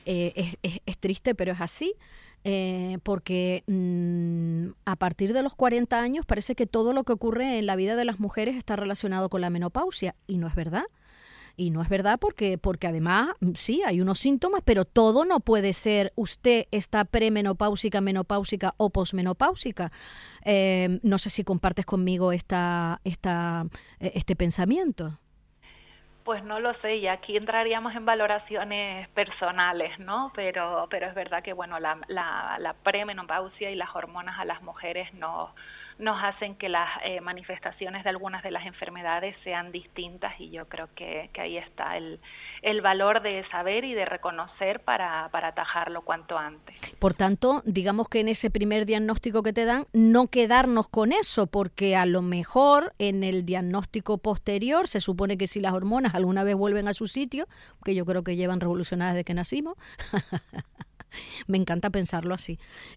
Es triste, pero es así. Porque a partir de los 40 años parece que todo lo que ocurre en la vida de las mujeres está relacionado con la menopausia, y no es verdad. Y no es verdad porque además sí hay unos síntomas, pero todo no puede ser usted está premenopáusica, menopáusica o posmenopáusica. No sé si compartes conmigo este pensamiento. Pues no lo sé, y aquí entraríamos en valoraciones personales, ¿no? Pero es verdad que, bueno, la premenopausia y las hormonas a las mujeres nos hacen que las manifestaciones de algunas de las enfermedades sean distintas, y yo creo que ahí está el valor de saber y de reconocer para atajarlo cuanto antes. Por tanto, digamos que en ese primer diagnóstico que te dan, no quedarnos con eso, porque a lo mejor en el diagnóstico posterior se supone que si las hormonas alguna vez vuelven a su sitio, que yo creo que llevan revolucionadas desde que nacimos, me encanta pensarlo así,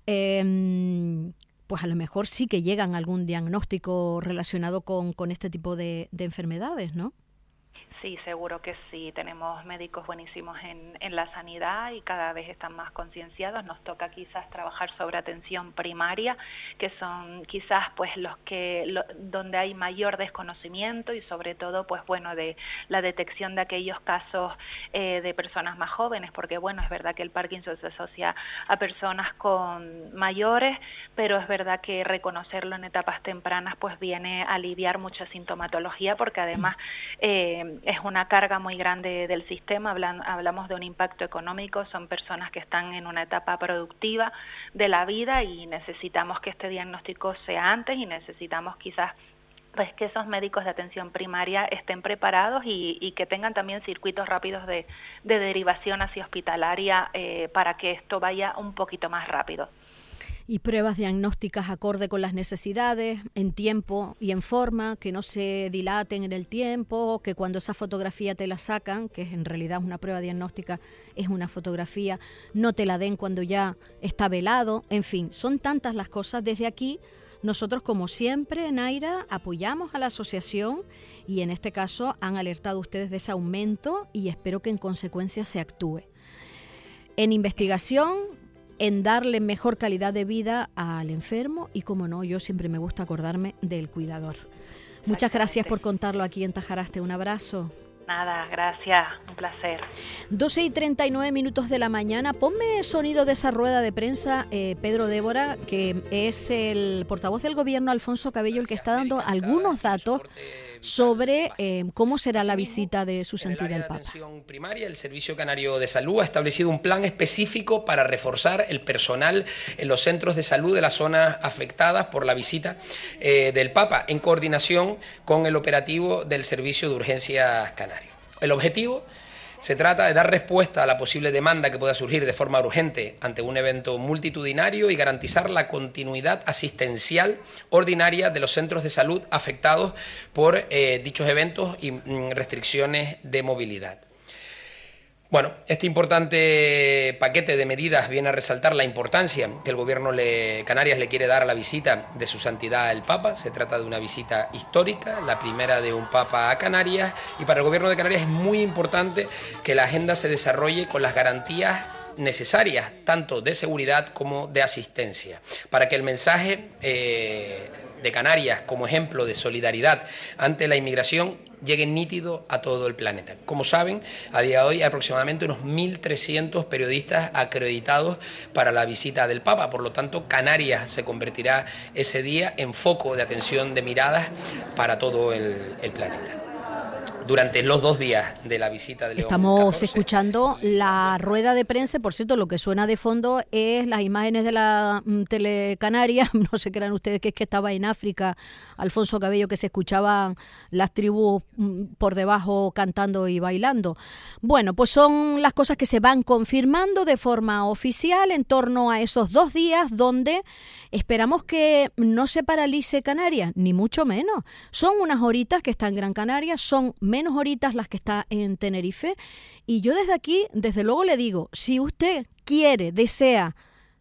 pues a lo mejor sí que llegan a algún diagnóstico relacionado con este tipo de enfermedades, ¿no? Sí, seguro que sí. Tenemos médicos buenísimos en la sanidad y cada vez están más concienciados. Nos toca quizás trabajar sobre atención primaria, que son quizás pues donde hay mayor desconocimiento, y sobre todo pues bueno, de la detección de aquellos casos de personas más jóvenes, porque bueno, es verdad que el Parkinson se asocia a personas con mayores, pero es verdad que reconocerlo en etapas tempranas pues viene a aliviar mucha sintomatología, porque además es una carga muy grande del sistema. Hablamos de un impacto económico, son personas que están en una etapa productiva de la vida y necesitamos que este diagnóstico sea antes, y necesitamos quizás pues que esos médicos de atención primaria estén preparados y que tengan también circuitos rápidos de derivación hacia hospitalaria para que esto vaya un poquito más rápido. Y pruebas diagnósticas acorde con las necesidades, en tiempo y en forma, que no se dilaten en el tiempo, que cuando esa fotografía te la sacan, que en realidad es una prueba diagnóstica, es una fotografía, no te la den cuando ya está velado. En fin, son tantas las cosas. Desde aquí, nosotros, como siempre, Naira, apoyamos a la asociación, y en este caso han alertado ustedes de ese aumento, y espero que en consecuencia se actúe en investigación, en darle mejor calidad de vida al enfermo, y como no, yo siempre me gusta acordarme del cuidador. Muchas gracias por contarlo aquí en Tajaraste. Un abrazo. Nada, gracias, un placer. 12:39 de la mañana. Ponme sonido de esa rueda de prensa, Pedro Débora, que es el portavoz del gobierno, Alfonso Cabello, el que está dando algunos datos sobre cómo será la visita de su santidad el Papa. En el área de atención primaria, el Servicio Canario de Salud ha establecido un plan específico para reforzar el personal en los centros de salud de las zonas afectadas por la visita del Papa, en coordinación con el operativo del Servicio de Urgencias Canario. El objetivo se trata de dar respuesta a la posible demanda que pueda surgir de forma urgente ante un evento multitudinario y garantizar la continuidad asistencial ordinaria de los centros de salud afectados por dichos eventos y restricciones de movilidad. Bueno, este importante paquete de medidas viene a resaltar la importancia que el Gobierno Canarias le quiere dar a la visita de su santidad el Papa. Se trata de una visita histórica, la primera de un Papa a Canarias, y para el Gobierno de Canarias es muy importante que la agenda se desarrolle con las garantías necesarias, tanto de seguridad como de asistencia, para que el mensaje de Canarias como ejemplo de solidaridad ante la inmigración llegue nítido a todo el planeta. Como saben, a día de hoy hay aproximadamente unos 1.300 periodistas acreditados para la visita del Papa. Por lo tanto, Canarias se convertirá ese día en foco de atención de miradas para todo el planeta. Durante los 2 días de la visita de León Estamos XIV, escuchando la rueda de prensa. Por cierto, lo que suena de fondo es las imágenes de la Telecanaria. No se crean ustedes que es que estaba en África Alfonso Cabello, que se escuchaban las tribus por debajo cantando y bailando. Bueno, pues son las cosas que se van confirmando de forma oficial en torno a esos 2 días donde esperamos que no se paralice Canarias, ni mucho menos. Son unas horitas que está en Gran Canaria, son menos horitas las que está en Tenerife, y yo desde aquí, desde luego le digo, si usted quiere, desea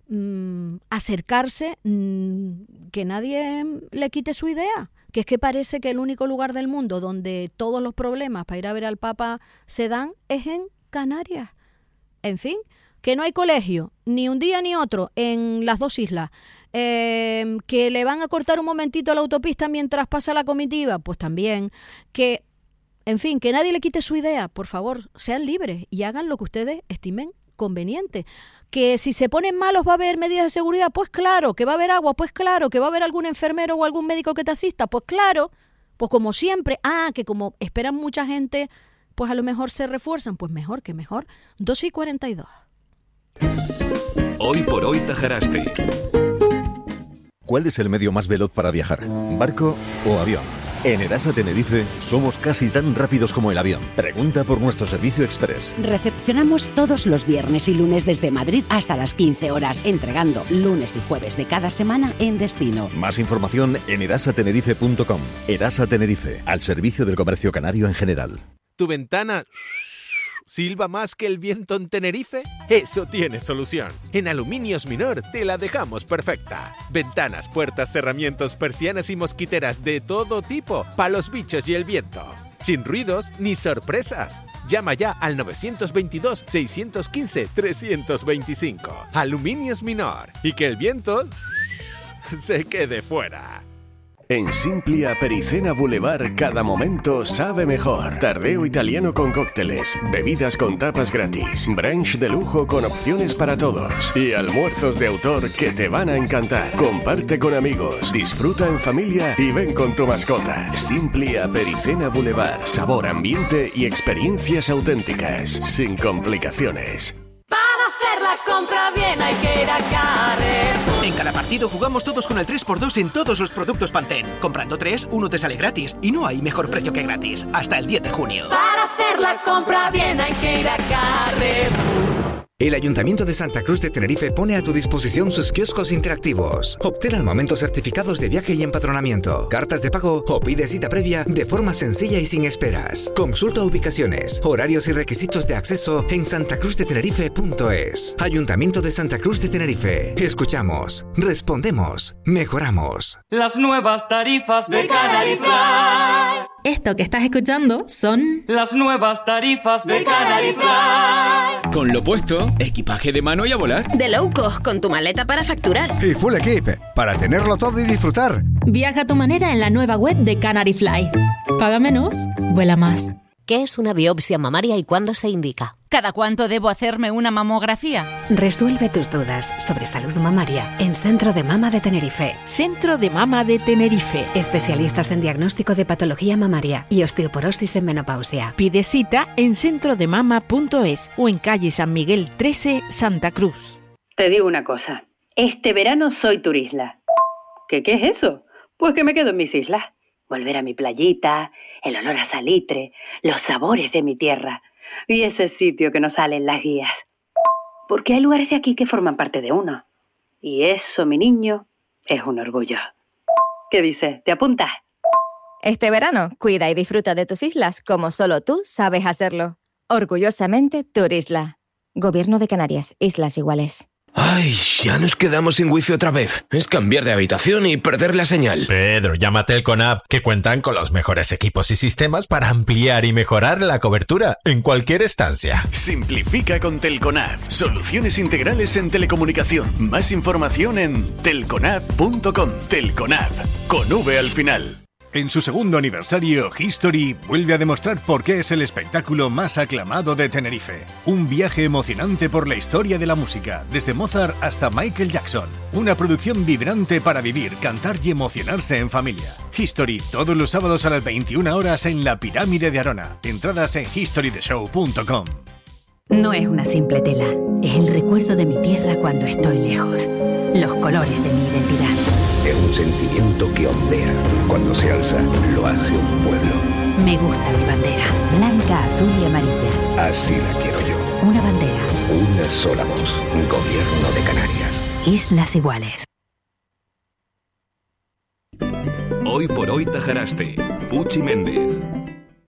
acercarse, que nadie le quite su idea, que es que parece que el único lugar del mundo donde todos los problemas para ir a ver al Papa se dan es en Canarias. En fin, que no hay colegio, ni un día ni otro, en las dos islas, que le van a cortar un momentito a la autopista mientras pasa la comitiva, pues también, que, en fin, que nadie le quite su idea, por favor, sean libres y hagan lo que ustedes estimen conveniente. Que si se ponen malos va a haber medidas de seguridad, pues claro. Que va a haber agua, pues claro. Que va a haber algún enfermero o algún médico que te asista, pues claro. Pues como siempre. Que como esperan mucha gente, pues a lo mejor se refuerzan, pues mejor que mejor. 12:42. Hoy por hoy Tajaraste. ¿Cuál es el medio más veloz para viajar? ¿Barco o avión? En Erasa Tenerife somos casi tan rápidos como el avión. Pregunta por nuestro servicio express. Recepcionamos todos los viernes y lunes desde Madrid hasta las 15 horas, entregando lunes y jueves de cada semana en destino. Más información en erasatenerife.com. Erasa Tenerife, al servicio del comercio canario en general. ¿Tu ventana silba más que el viento en Tenerife? Eso tiene solución. En Aluminios Minor te la dejamos perfecta. Ventanas, puertas, cerramientos, persianas y mosquiteras de todo tipo, para los bichos y el viento. Sin ruidos ni sorpresas. Llama ya al 922-615-325. Aluminios Minor. Y que el viento se quede fuera. En Simply Apericena Boulevard cada momento sabe mejor. Tardeo italiano con cócteles, bebidas con tapas gratis, brunch de lujo con opciones para todos y almuerzos de autor que te van a encantar. Comparte con amigos, disfruta en familia y ven con tu mascota. Simply Apericena Boulevard, sabor, ambiente y experiencias auténticas, sin complicaciones. Para hacer la compra bien hay que ir a Carrefour. En cada partido jugamos todos con el 3x2 en todos los productos Pantene. Comprando 3, uno te sale gratis. Y no hay mejor precio que gratis. Hasta el 10 de junio. Para hacer la compra bien hay que ir a Carrefour. El Ayuntamiento de Santa Cruz de Tenerife pone a tu disposición sus kioscos interactivos. Obtén al momento certificados de viaje y empadronamiento, cartas de pago o pide cita previa de forma sencilla y sin esperas. Consulta ubicaciones, horarios y requisitos de acceso en santacruzdetenerife.es. Ayuntamiento de Santa Cruz de Tenerife. Escuchamos, respondemos, mejoramos. Las nuevas tarifas de Canary Fly. Esto que estás escuchando son las nuevas tarifas de Canary Fly. Con lo puesto, equipaje de mano y a volar. De low cost, con tu maleta para facturar. Y full equip, para tenerlo todo y disfrutar. Viaja a tu manera en la nueva web de Canary Fly. Paga menos, vuela más. ¿Qué es una biopsia mamaria y cuándo se indica? ¿Cada cuánto debo hacerme una mamografía? Resuelve tus dudas sobre salud mamaria en Centro de Mama de Tenerife. Centro de Mama de Tenerife. Especialistas en diagnóstico de patología mamaria y osteoporosis en menopausia. Pide cita en centrodemama.es o en calle San Miguel 13, Santa Cruz. Te digo una cosa. Este verano soy turisla. ¿Qué es eso? Pues que me quedo en mis islas. Volver a mi playita, el olor a salitre, los sabores de mi tierra y ese sitio que nos sale en las guías. Porque hay lugares de aquí que forman parte de uno. Y eso, mi niño, es un orgullo. ¿Qué dices? ¿Te apuntas? Este verano, cuida y disfruta de tus islas como solo tú sabes hacerlo. Orgullosamente, Turisla. Gobierno de Canarias, Islas Iguales. Ay, ya nos quedamos sin wifi otra vez. Es cambiar de habitación y perder la señal. Pedro, llama a Telconab, que cuentan con los mejores equipos y sistemas para ampliar y mejorar la cobertura en cualquier estancia. Simplifica con Telconab. Soluciones integrales en telecomunicación. Más información en telconab.com. Telconab, con V al final. En su segundo aniversario, History vuelve a demostrar por qué es el espectáculo más aclamado de Tenerife. Un viaje emocionante por la historia de la música, desde Mozart hasta Michael Jackson. Una producción vibrante para vivir, cantar y emocionarse en familia. History, todos los sábados a las 21 horas en la Pirámide de Arona. Entradas en historytheshow.com. No es una simple tela, es el recuerdo de mi tierra cuando estoy lejos. Los colores de mi identidad. Es un sentimiento que ondea. Cuando se alza, lo hace un pueblo. Me gusta mi bandera, blanca, azul y amarilla. Así la quiero yo. Una bandera. Una sola voz. Gobierno de Canarias. Islas Iguales. Hoy por hoy Tajaraste. Puchi Méndez.